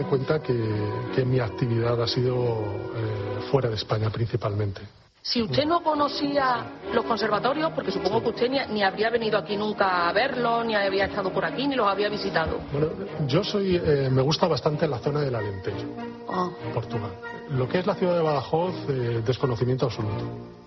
en cuenta que mi actividad ha sido fuera de España principalmente. Si usted no conocía los conservatorios, porque supongo que usted ni habría venido aquí nunca a verlos, ni había estado por aquí, ni los había visitado. Bueno, yo me gusta bastante la zona del Alentejo, Portugal. Lo que es la ciudad de Badajoz, desconocimiento absoluto.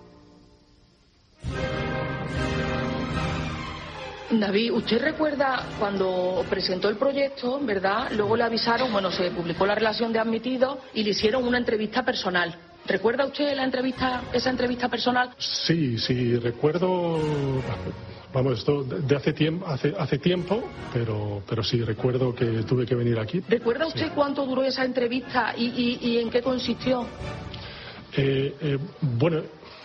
David, ¿usted recuerda cuando presentó el proyecto, verdad? Luego le avisaron, bueno, se publicó la relación de admitidos y le hicieron una entrevista personal. ¿Recuerda usted esa entrevista personal? Sí, recuerdo. Vamos, esto de hace tiempo, pero sí, recuerdo que tuve que venir aquí. ¿Recuerda usted cuánto duró esa entrevista y en qué consistió? Bueno,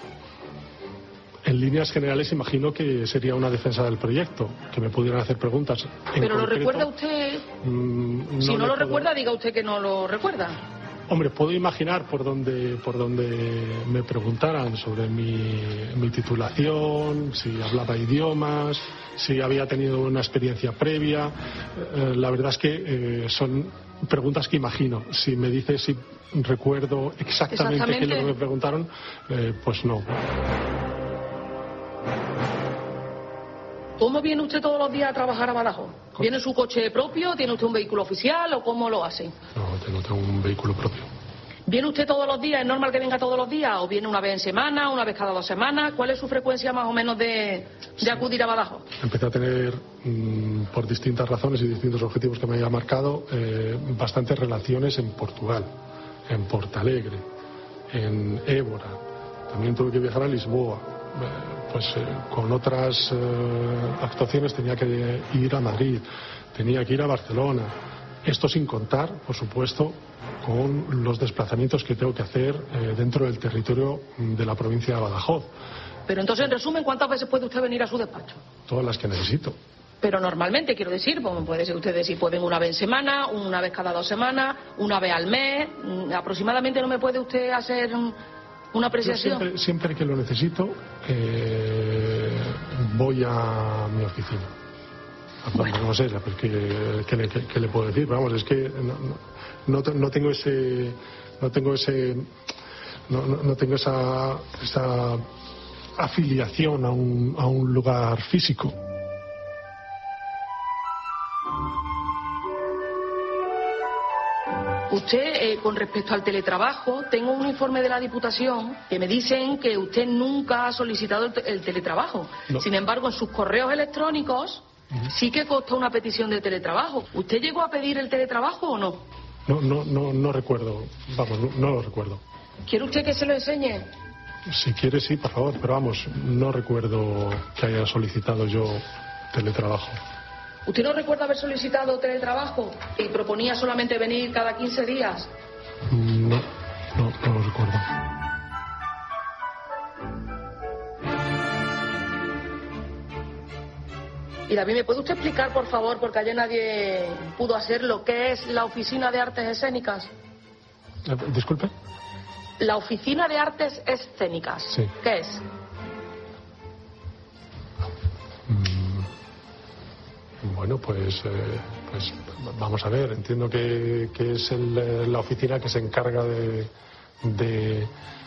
en líneas generales imagino que sería una defensa del proyecto, que me pudieran hacer preguntas. ¿Pero lo recuerda usted? Si no lo recuerda, diga usted que no lo recuerda. Hombre, puedo imaginar por donde me preguntaran sobre mi titulación, si hablaba idiomas, si había tenido una experiencia previa. La verdad es que son preguntas que imagino. Si me dice si recuerdo exactamente qué es lo que me preguntaron, pues no. ¿Cómo viene usted todos los días a trabajar a Badajoz? ¿Viene su coche propio? ¿Tiene usted un vehículo oficial o cómo lo hace? No tengo un vehículo propio. ¿Viene usted todos los días? ¿Es normal que venga todos los días? ¿O viene una vez en semana, una vez cada 2 semanas? ¿Cuál es su frecuencia más o menos de acudir a Badajoz? Empecé a tener, por distintas razones y distintos objetivos que me había marcado, bastantes relaciones en Portugal, en Portalegre, en Évora. También tuve que viajar a Lisboa. Con otras actuaciones tenía que ir a Madrid, tenía que ir a Barcelona. Esto sin contar, por supuesto, con los desplazamientos que tengo que hacer dentro del territorio de la provincia de Badajoz. Pero entonces, en resumen, ¿cuántas veces puede usted venir a su despacho? Todas las que necesito. Pero normalmente, quiero decir, pues puede ser usted decir, pueden una vez en semana, una vez cada 2 semanas, una vez al mes. Aproximadamente, ¿no me puede usted hacer una apreciación? Siempre que lo necesito, voy a mi oficina. Bueno. No sé, ¿qué le puedo decir? Vamos, es que no tengo esa afiliación a un lugar físico. Usted, con respecto al teletrabajo, tengo un informe de la Diputación que me dicen que usted nunca ha solicitado el teletrabajo. No. Sin embargo, en sus correos electrónicos sí que consta una petición de teletrabajo. ¿Usted llegó a pedir el teletrabajo o no? No recuerdo. Vamos, no lo recuerdo. ¿Quiere usted que se lo enseñe? Si quiere, sí, por favor. Pero vamos, no recuerdo que haya solicitado yo teletrabajo. ¿Usted no recuerda haber solicitado teletrabajo y proponía solamente venir cada 15 días? No lo recuerdo. Y David, ¿me puede usted explicar, por favor, porque ayer nadie pudo hacer lo que es la Oficina de Artes Escénicas? ¿Disculpe? La Oficina de Artes Escénicas. Sí. ¿Qué es? Bueno, pues vamos a ver. Entiendo que es la oficina que se encarga de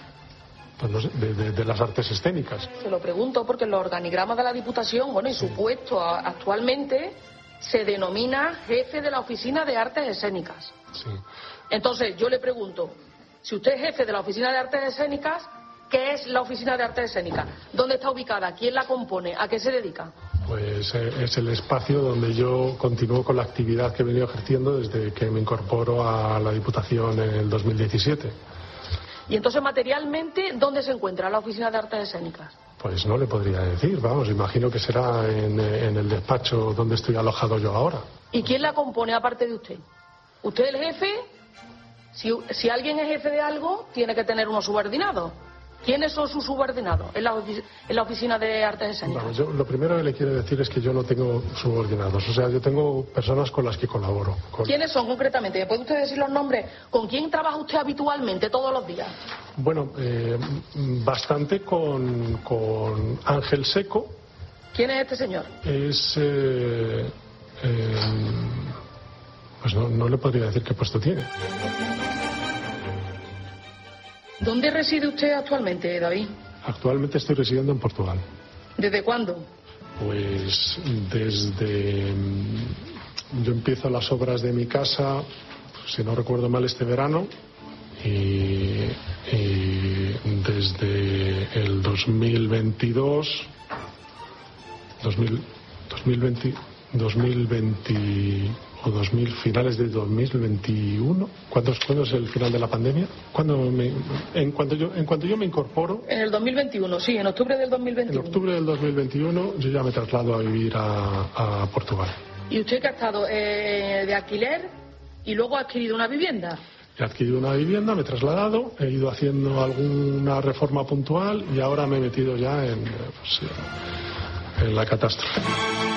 las artes escénicas. Se lo pregunto porque en los organigramas de la Diputación, bueno, y su puesto actualmente se denomina jefe de la Oficina de Artes Escénicas. Sí. Entonces, yo le pregunto, si usted es jefe de la Oficina de Artes Escénicas, ¿qué es la Oficina de Artes Escénicas? ¿Dónde está ubicada? ¿Quién la compone? ¿A qué se dedica? Pues es el espacio donde yo continúo con la actividad que he venido ejerciendo desde que me incorporo a la Diputación en el 2017. Y entonces, materialmente, ¿dónde se encuentra la Oficina de Artes Escénicas? Pues no le podría decir, vamos, imagino que será en el despacho donde estoy alojado yo ahora. ¿Y quién la compone aparte de usted? ¿Usted es el jefe? Si alguien es jefe de algo, tiene que tener unos subordinados. ¿Quiénes son sus subordinados en la Oficina de Artes Escénicas? Bueno, yo lo primero que le quiero decir es que yo no tengo subordinados. O sea, yo tengo personas con las que colaboro. ¿Quiénes son concretamente? ¿Me puede usted decir los nombres? ¿Con quién trabaja usted habitualmente todos los días? Bueno, bastante con Ángel Seco. ¿Quién es este señor? Es... Pues no le podría decir qué puesto tiene. ¿Dónde reside usted actualmente, David? Actualmente estoy residiendo en Portugal. ¿Desde cuándo? Pues desde... Yo empiezo las obras de mi casa, si no recuerdo mal, este verano, y desde el 2022, 2020 o finales de 2021. ¿Cuándo es el final de la pandemia? En cuanto yo me incorporo. En el 2021, sí, en octubre del 2021. En octubre del 2021 yo ya me traslado a vivir a Portugal. ¿Y usted que ha estado de alquiler y luego ha adquirido una vivienda? He adquirido una vivienda, me he trasladado, he ido haciendo alguna reforma puntual y ahora me he metido ya en la catástrofe.